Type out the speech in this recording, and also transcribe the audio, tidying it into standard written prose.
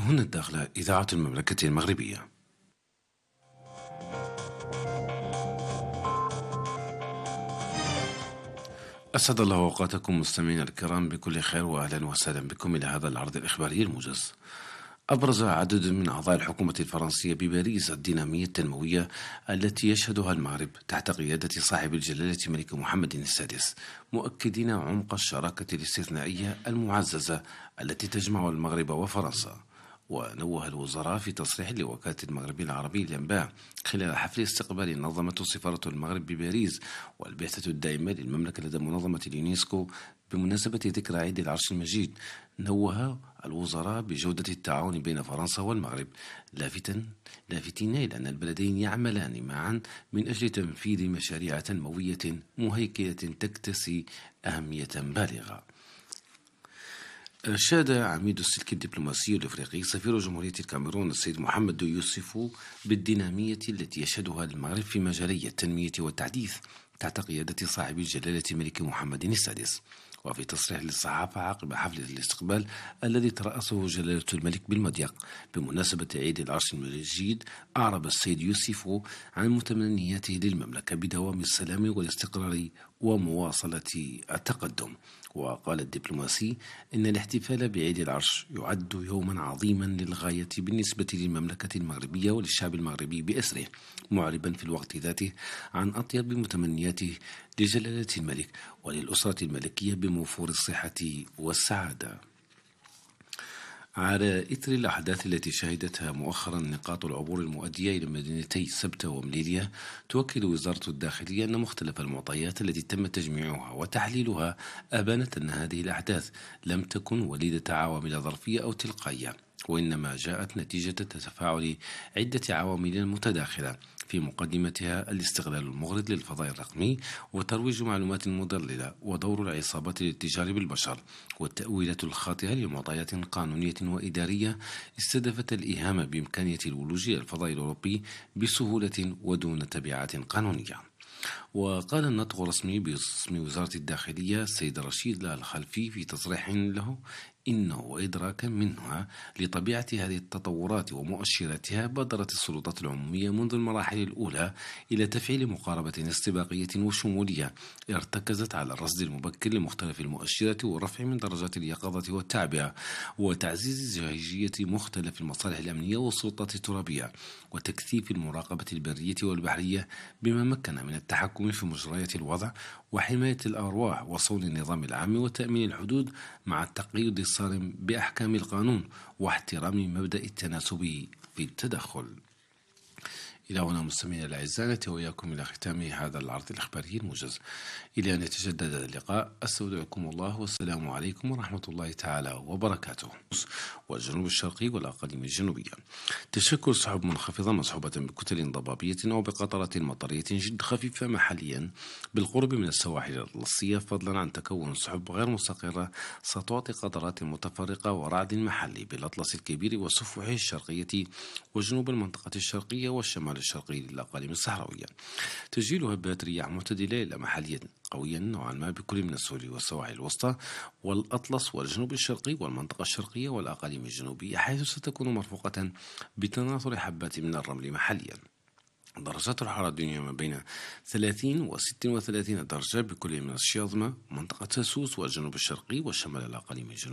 هنا الداخلة إذاعة المملكة المغربية. أسعد الله أوقاتكم مستمعينا الكرام بكل خير، وأهلا وسهلا بكم إلى هذا العرض الإخباري الموجز. أبرز عدد من أعضاء الحكومة الفرنسية بباريس الدينامية التنموية التي يشهدها المغرب تحت قيادة صاحب الجلالة الملك محمد السادس، مؤكدين عمق الشراكة الاستثنائية المعززة التي تجمع المغرب وفرنسا. ونوه الوزراء في تصريح لوكالة المغرب العربي الأنباء خلال حفل استقبال نظمته سفارة المغرب بباريس والبعثة الدائمة للمملكة لدى منظمة اليونسكو بمناسبة ذكرى عيد العرش المجيد. نوه الوزراء بجودة التعاون بين فرنسا والمغرب، لافتين إلى أن البلدين يعملان معا من أجل تنفيذ مشاريع تنموية مهيكلة تكتسي أهمية بالغة. أشاد عميد السلك الدبلوماسي الأفريقي سفير جمهورية الكاميرون السيد محمد يوسف بالدينامية التي يشهدها المغرب في مجالي التنمية والتحديث تحت قيادة صاحب الجلالة الملك محمد السادس. وفي تصريح للصحافة عقب حفل الاستقبال الذي ترأسه جلالة الملك بالمضيق بمناسبة عيد العرش المجيد، أعرب السيد يوسف عن متمنياته للمملكة بدوام السلام والاستقرار ومواصلة التقدم. وقال الدبلوماسي إن الاحتفال بعيد العرش يعد يوما عظيما للغاية بالنسبة للمملكة المغربية وللشعب المغربي بأسره، معربا في الوقت ذاته عن أطيب متمنياته لجلالة الملك وللأسرة الملكية بموفور الصحة والسعادة. على إثر الأحداث التي شهدتها مؤخرا نقاط العبور المؤدية إلى مدينتي سبتة ومليلية، تؤكد وزارة الداخلية أن مختلف المعطيات التي تم تجميعها وتحليلها أبانت أن هذه الأحداث لم تكن وليدة عوامل ظرفية أو تلقائية، وإنما جاءت نتيجة تفاعل عدة عوامل متداخلة، في مقدمتها الاستغلال المغرض للفضاء الرقمي وترويج معلومات مضللة ودور العصابات للتجار بالبشر والتأويلات الخاطئة لمعطيات قانونية وإدارية استهدفت الإيهام بإمكانية الولوج إلى الفضاء الأوروبي بسهولة ودون تبعات قانونية. وقال الناطق الرسمي باسم وزارة الداخلية السيد رشيد الخلفي في تصريح له إنه إدراكا منها لطبيعة هذه التطورات ومؤشراتها، بادرت السلطات العمومية منذ المراحل الأولى إلى تفعيل مقاربة استباقية وشمولية ارتكزت على الرصد المبكر لمختلف المؤشرات والرفع من درجات اليقظة والتعبئة وتعزيز جاهزية مختلف المصالح الأمنية والسلطات الترابية وتكثيف المراقبة البرية والبحرية، بما مكن من التحكم في مجريات الوضع وحماية الأرواح وصون النظام العام وتأمين الحدود مع التقييد الصارم بأحكام القانون واحترام مبدأ التناسب في التدخل. إلى هنا مستمعينا الأعزاء نأتي وإياكم إلى ختام هذا العرض الإخباري الموجز. إلى أن يتجدد اللقاء أستودعكم الله والسلام عليكم ورحمة الله تعالى وبركاته. والجنوب الشرقي والأقاليم الجنوبية تشكل سحب منخفضة مصحوبة بكتل ضبابية أو بقطرات مطرية جد خفيفة محليا بالقرب من السواحل الأطلسية، فضلا عن تكون سحب غير مستقرة ستعطي قطرات متفرقة ورعد محلي بالأطلس الكبير وسفوحه الشرقية وجنوب المنطقة الشرقية والشمال الشرقي للأقاليم الصحراوية. تسجيل هبات رياح معتدلة إلى محلية قويا نوعا ما بكل من السهول والسواحل الوسطى والأطلس والجنوب الشرقي والمنطقة الشرقية والأقاليم الجنوبية، حيث ستكون مرفوقة بتناثر حبات من الرمل محليا. درجات الحرارة الدنيا ما بين 30 و 36 درجة بكل من الشياظمة، منطقة سوس والجنوب الشرقي وشمال الأقاليم الجنوبية.